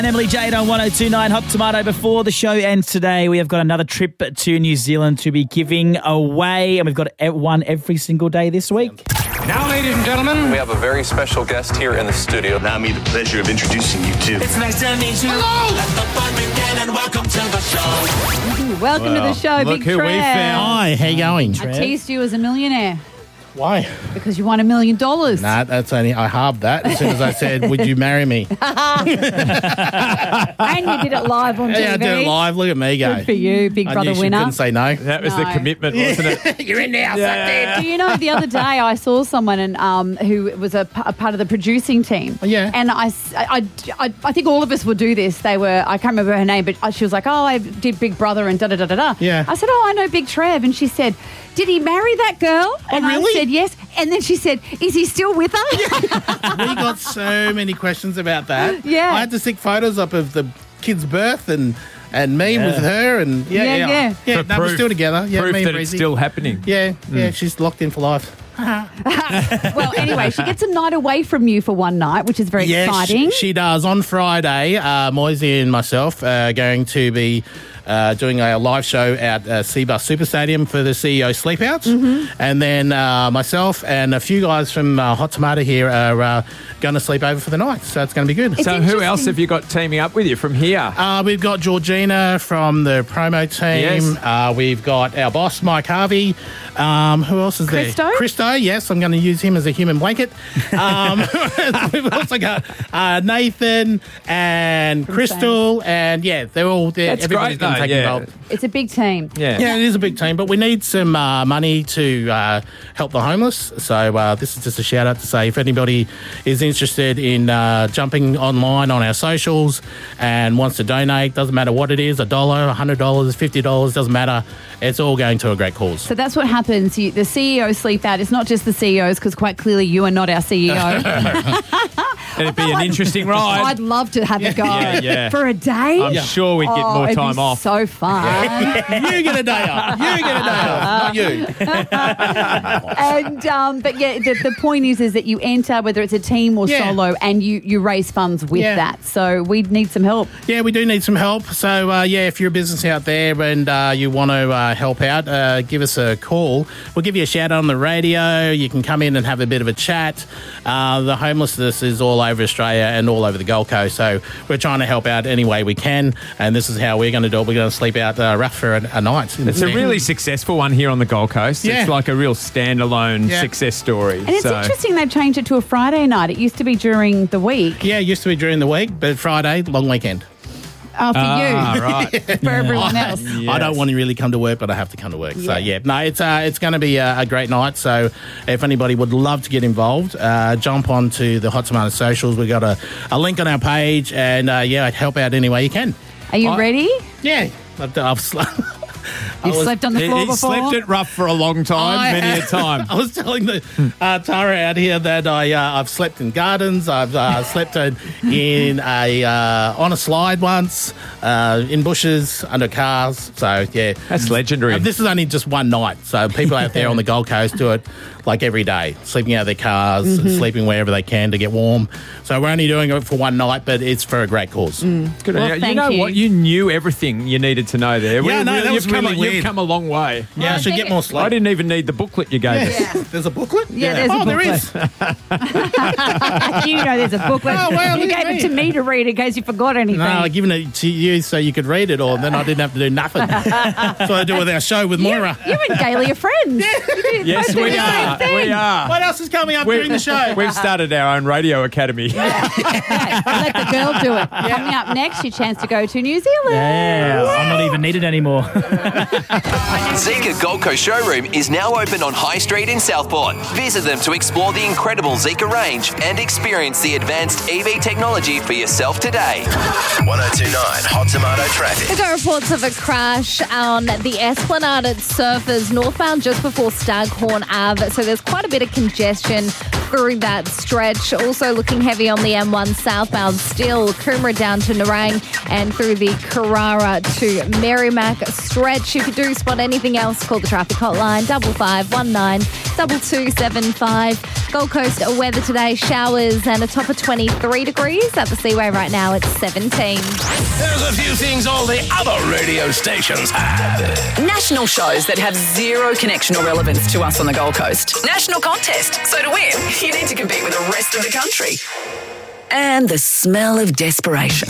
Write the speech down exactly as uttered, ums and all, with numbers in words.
And Emily Jade on one oh two point nine Hot Tomato. Before the show ends today, we have got another trip to New Zealand to be giving away, and we've got one every single day this week. Now, ladies and gentlemen, we have a very special guest here in the studio. Allow me the pleasure of introducing you to... It's nice to meet you. Hello! Let the fun begin and welcome to the show. Welcome well, to the show, look Big who Trev. we found. Hi, how you going? I teased you as a millionaire. Why? Because you won a million dollars. Nah, that's only, I halved that as soon as I said, would you marry me? And you did it live on T V. Yeah, I did it live. Look at me go. Good for you, Big I Brother knew she winner. couldn't say no. That was No. the commitment, wasn't it? You're in now, Yeah. Do you know, the other day I saw someone and um, who was a, p- a part of the producing team. Oh, yeah. And I, s- I, I, I think all of us would do this. They were, I can't remember her name, but she was like, oh, I did Big Brother and da-da-da-da-da. Yeah. I said, oh, I know Big Trev. And she said, did he marry that girl? And I really? said, yes. And then she said, is he still with her? We got so many questions about that. Yeah. I had to stick photos up of the kid's birth and and me with her and yeah, Yeah, yeah. yeah. Yeah, For no, we're proof- still together. Yeah, Proof me and that it's Breezy. still happening. Yeah, yeah, she's locked in for life. Well, anyway, she gets a night away from you for one night, which is very Yeah, exciting. She, she does. On Friday, uh, Moisey and myself are going to be uh, doing a live show at uh, Seabus Super Stadium for the C E O Sleepouts. Mm-hmm. And then uh, myself and a few guys from uh, Hot Tomato here are uh, going to sleep over for the night. So it's going to be good. It's So who interesting. else have you got teaming up with you from here? Uh, we've got Georgina from the promo team. Yes. Uh, we've got our boss, Mike Harvey. Um, who else is Christo? there? Christo, yes. I'm going to use him as a human blanket. Um, we've also got uh, Nathan and Crystal. And, yeah, they're all there. That's Everybody's great, going to though, take yeah. involved. It's a big team. Yeah. Yeah, it is a big team, but we need some uh, money to uh, help the homeless. So uh, this is just a shout out to say if anybody is interested in uh, jumping online on our socials and wants to donate, doesn't matter what it is, a dollar, a hundred dollars, fifty dollars, doesn't matter. It's all going to a great cause. So that's what happens. You, the C E O sleep out. It's not just the C E Os, because quite clearly you are not our C E O. It'd be an interesting ride. I'd love to have a go Yeah, yeah. for a day. I'm sure we'd get Oh, more it'd time be off. So fun. You get a day off. You get a day off. Not you. And um, but yeah, the, the point is, is that you enter, whether it's a team or Yeah. solo, and you you raise funds with Yeah. that. So we need some help. Yeah, we do need some help. So, uh, yeah, if you're a business out there and uh, you want to uh, help out, uh, give us a call. We'll give you a shout out on the radio. You can come in and have a bit of a chat. Uh, the homelessness is all over Australia and all over the Gold Coast. So we're trying to help out any way we can. And this is how we're going to do it. We're going to sleep out uh, rough for a, a night. It's a really successful one here on the Gold Coast. Yeah. It's like a real standalone Yeah. success story. And it's So- interesting they've changed it to a Friday night. It used to be during the week. Yeah, it used to be during the week, but Friday, long weekend. Oh, for Ah, you. right. For everyone else. I don't want to really come to work, but I have to come to work. So, yeah, no, it's uh, it's going to be a, a great night. So if anybody would love to get involved, uh, jump onto the Hot Tomato socials. We've got a, a link on our page, and, uh, yeah, help out any way you can. Are you I- ready? Yeah, I've, I've sl- You've was- slept on the He, floor he before? slept it rough for a long time, I many a have- time. I was telling the uh, Tara out here that I uh, I've slept in gardens. I've uh, slept in, in a uh, on a slide once, uh, in bushes, under cars. So yeah, That's legendary. And this is only just one night. So people out there on the Gold Coast do it like every day, sleeping out of their cars, Mm-hmm. and sleeping wherever they can to get warm. So we're only doing it for one night, but it's for a great cause. Good Well, on you. You thank know you. what? You knew everything you needed to know there. Yeah, no, really- that was you've come really a, weird. You've come a long way. Yeah, I should get more sleep. I didn't even need the booklet you gave us. Yeah. There's a booklet? Yeah, there's a oh, there booklet. is. You know there's a booklet. Oh, well, you look at gave it me. to me to read in case you forgot anything. No, I've given it to you so you could read it all, then I didn't have to do nothing. That's what I do with our show with Moira. You and Gailey are friends. Yes, Both do we the same are. thing. We are. What else is coming up during the show? We've started our own radio academy. Yeah, let the girl do it. Coming up next, your chance to go to New Zealand. Yeah, I'm not even needed anymore. Zika Gold Coast showroom is now open on High Street in Southport. Visit them to explore the incredible Zika range and experience the advanced E V technology for yourself today. one oh two point nine Hot Tomato Traffic. We got reports of a crash on the Esplanade at Surfers northbound just before Staghorn Ave. So there's quite a bit of congestion through that stretch. Also looking heavy on the M one southbound still. Coomera down to Nerang and through the Carrara to Merrimack stretch. If you do spot anything else, call the traffic hotline double five one nine double two seven five. Gold Coast weather today, showers and a top of twenty-three degrees. At the Seaway right now, it's seventeen. There's a few things all the other radio stations have. National shows that have zero connection or relevance to us on the Gold Coast. National contest. So to win, you need to compete with the rest of the country. And the smell of desperation.